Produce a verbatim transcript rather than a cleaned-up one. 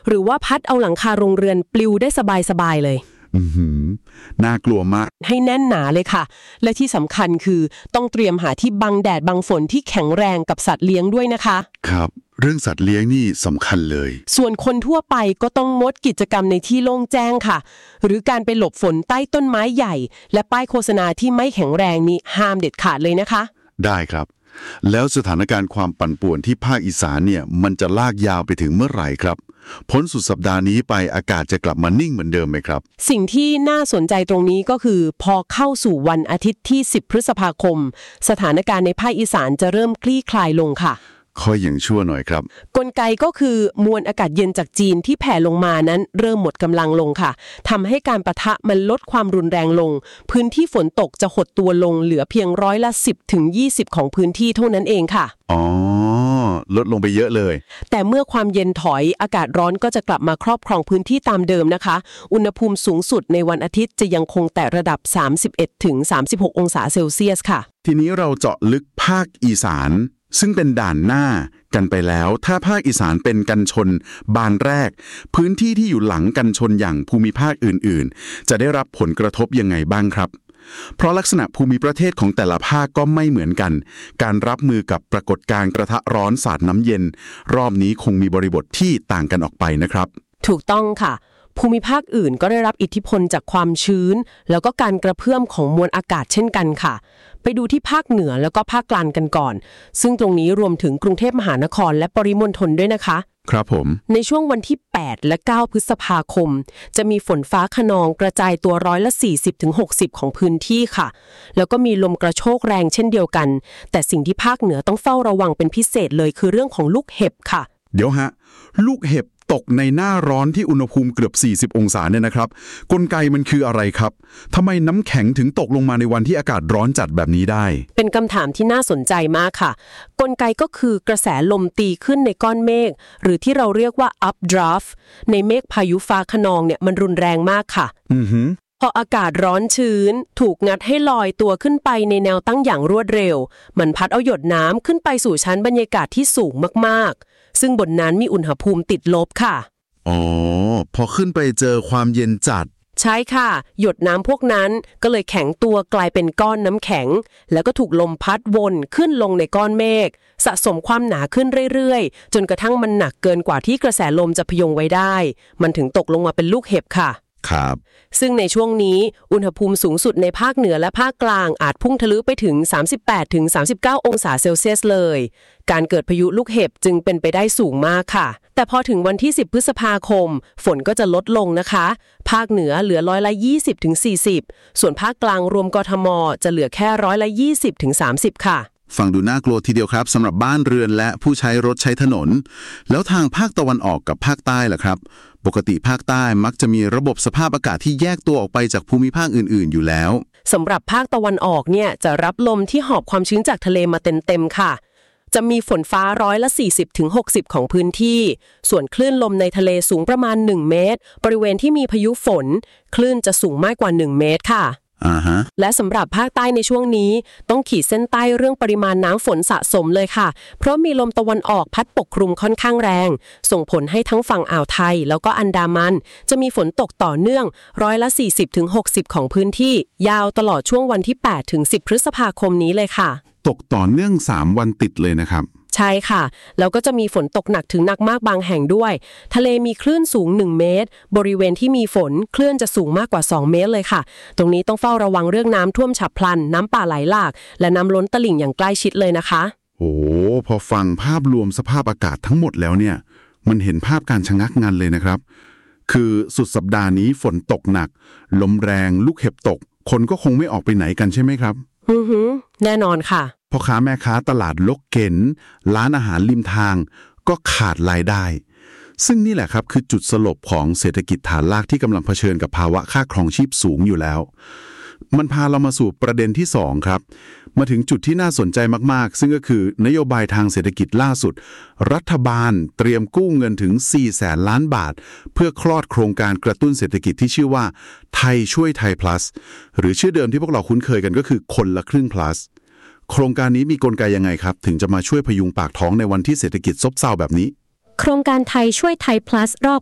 หรือว่าพัดเอาหลังคาโรงเรือนปลิวได้สบายๆเลยอือหือน่ากลัวมากให้แน่นหนาเลยค่ะและที่สำคัญคือต้องเตรียมหาที่บังแดดบังฝนที่แข็งแรงกับสัตว์เลี้ยงด้วยนะคะครับเรื่องสัตว์เลี้ยงนี่สำคัญเลยส่วนคนทั่วไปก็ต้องงดกิจกรรมในที่โล่งแจ้งค่ะหรือการไปหลบฝนใต้ต้นไม้ใหญ่และป้ายโฆษณาที่ไม่แข็งแรงนี่ห้ามเด็ดขาดเลยนะคะได้ครับแล้วสถานการณ์ความปั่นป่วนที่ภาคอีสานเนี่ยมันจะลากยาวไปถึงเมื่อไหร่ครับพ้นสุดสัปดาห์นี้ไปอากาศจะกลับมานิ่งเหมือนเดิมไหมครับสิ่งที่น่าสนใจตรงนี้ก็คือพอเข้าสู่วันอาทิตย์ที่สิบพฤษภาคมสถานการณ์ในภาคอีสานจะเริ่มคลี่คลายลงค่ะค่อยอย่างชั่วหน่อยครับกลไกก็คือมวลอากาศเย็นจากจีนที่แผ่ลงมานั้นเริ่มหมดกำลังลงค่ะทำให้การปะทะมันลดความรุนแรงลงพื้นที่ฝนตกจะหดตัวลงเหลือเพียงร้อยละสิบถึงยี่สิบของพื้นที่เท่านั้นเองค่ะอ๋อลดลงไปเยอะเลยแต่เมื่อความเย็นถอยอากาศร้อนก็จะกลับมาครอบครองพื้นที่ตามเดิมนะคะอุณหภูมิสูงสุดในวันอาทิตย์จะยังคงแต่ระดับสามสิบเอ็ดถึงสามสิบหกองศาเซลเซียสค่ะทีนี้เราเจาะลึกภาคอีสานซึ่งเป็นด่านหน้ากันไปแล้วถ้าภาคอีสานเป็นกันชนบานแรกพื้นที่ที่อยู่หลังกันชนอย่างภูมิภาคอื่นๆจะได้รับผลกระทบยังไงบ้างครับเพราะลักษณะภูมิประเทศของแต่ละภาคก็ไม่เหมือนกันการรับมือกับปรากฏการณ์กระทะร้อนสาดน้ำเย็นรอบนี้คงมีบริบทที่ต่างกันออกไปนะครับถูกต้องค่ะภูมิภาคอื่นก็ได้รับอิทธิพลจากความชื้นแล้วก็การกระเพื่อมของมวลอากาศเช่นกันค่ะไปดูที่ภาคเหนือแล้วก็ภาคกลางกันก่อนซึ่งตรงนี้รวมถึงกรุงเทพมหานครและปริมณฑลด้วยนะคะครับผมในช่วงวันที่แปดและเก้าพฤษภาคมจะมีฝนฟ้าคะนองกระจายตัวร้อยละ สี่สิบถึงหกสิบ ของพื้นที่ค่ะแล้วก็มีลมกระโชกแรงเช่นเดียวกันแต่สิ่งที่ภาคเหนือต้องเฝ้าระวังเป็นพิเศษเลยคือเรื่องของลูกเห็บค่ะเดี๋ยวฮะลูกเห็บตกในหน้าร้อนที่อุณหภูมิเกือบสี่สิบองศาเนี่ยนะครับกลไกมันคืออะไรครับทำไมน้ำแข็งถึงตกลงมาในวันที่อากาศร้อนจัดแบบนี้ได้เป็นคำถามที่น่าสนใจมากค่ะกลไกก็คือกระแสลมตีขึ้นในก้อนเมฆหรือที่เราเรียกว่า updraft ในเมฆพายุฟ้าคะนองเนี่ยมันรุนแรงมากค่ะอือฮึพออากาศร้อนชื้นถูกงัดให้ลอยตัวขึ้นไปในแนวตั้งอย่างรวดเร็วมันพัดเอาหยดน้ำขึ้นไปสู่ชั้นบรรยากาศที่สูงมากๆซึ่งบนนั้นมีอุณหภูมิติดลบค่ะอ๋อพอขึ้นไปเจอความเย็นจัดใช่ค่ะหยดน้ำพวกนั้นก็เลยแข็งตัวกลายเป็นก้อนน้ำแข็งแล้วก็ถูกลมพัดวนขึ้นลงในก้อนเมฆสะสมความหนาขึ้นเรื่อยๆจนกระทั่งมันหนักเกินกว่าที่กระแสลมจะพยุงไว้ได้มันถึงตกลงมาเป็นลูกเห็บค่ะครับซึ่งในช่วงนี้อุณหภูมิสูงสุดในภาคเหนือและภาคกลางอาจพุ่งทะลุไปถึง สามสิบแปดถึงสามสิบเก้า องศาเซลเซียสเลยการเกิดพายุลูกเห็บจึงเป็นไปได้สูงมากค่ะแต่พอถึงวันที่สิบพฤษภาคมฝนก็จะลดลงนะคะภาคเหนือเหลือร้อยละ ยี่สิบถึงสี่สิบ ส่วนภาคกลางรวมกทมจะเหลือแค่ร้อยละ ยี่สิบถึงสามสิบ ค่ะฟังดูน่ากลัวทีเดียวครับสำหรับบ้านเรือนและผู้ใช้รถใช้ถนนแล้วทางภาคตะวันออกกับภาคใต้ล่ะครับปกติภาคใต้มักจะมีระบบสภาพอากาศที่แยกตัวออกไปจากภูมิภาคอื่นๆอยู่แล้วสำหรับภาคตะวันออกเนี่ยจะรับลมที่หอบความชื้นจากทะเลมาเต็มๆค่ะจะมีฝนฟ้าร้อยละ สี่สิบถึงหกสิบ ของพื้นที่ส่วนคลื่นลมในทะเลสูงประมาณหนึ่งเมตรบริเวณที่มีพายุฝนคลื่นจะสูงมากกว่าหนึ่งเมตรค่ะอ่าฮะและสำหรับภาคใต้ในช่วงนี้ต้องขีดเส้นใต้เรื่องปริมาณน้ำฝนสะสมเลยค่ะเพราะมีลมตะวันออกพัดปกคลุมค่อนข้างแรงส่งผลให้ทั้งฝั่งอ่าวไทยแล้วก็อันดามันจะมีฝนตกต่อเนื่องร้อยละ สี่สิบถึงหกสิบ ของพื้นที่ยาวตลอดช่วงวันที่แปดถึงสิบพฤษภาคมนี้เลยค่ะตกต่อเนื่องสามวันติดเลยนะครับใช่ค่ะแล้วก็จะมีฝนตกหนักถึงหนักมากบางแห่งด้วยทะเลมีคลื่นสูงหนึ่งเมตรบริเวณที่มีฝนคลื่นจะสูงมากกว่าสองเมตรเลยค่ะตรงนี้ต้องเฝ้าระวังเรื่องน้ำท่วมฉับพลันน้ำป่าไหลหลากและน้ำล้นตลิ่งอย่างใกล้ชิดเลยนะคะโอ้พอฟังภาพรวมสภาพอากาศทั้งหมดแล้วเนี่ยมันเห็นภาพการชะงักงันเลยนะครับคือสุดสัปดาห์นี้ฝนตกหนักลมแรงลูกเห็บตกคนก็คงไม่ออกไปไหนกันใช่ไหมครับอือหือแน่นอนค่ะพ่อค้าแม่ค้าตลาดลกเก๋นร้านอาหารริมทางก็ขาดรายได้ซึ่งนี่แหละครับคือจุดสลบของเศรษฐกิจฐานรากที่กำลังเผชิญกับภาวะค่าครองชีพสูงอยู่แล้วมันพาเรามาสู่ประเด็นที่สองครับมาถึงจุดที่น่าสนใจมากๆซึ่งก็คือนโยบายทางเศรษฐกิจล่าสุดรัฐบาลเตรียมกู้เงินถึงสี่แสนล้านบาทเพื่อคลอดโครงการกระตุ้นเศรษฐกิจที่ชื่อว่าไทยช่วยไทย plus หรือชื่อเดิมที่พวกเราคุ้นเคยกันก็คือคนละครึ่ง plusโครงการนี้มีกลไกยังไงครับถึงจะมาช่วยพยุงปากท้องในวันที่เศรษฐกิจซบเซาแบบนี้โครงการไทยช่วยไทย plus รอบ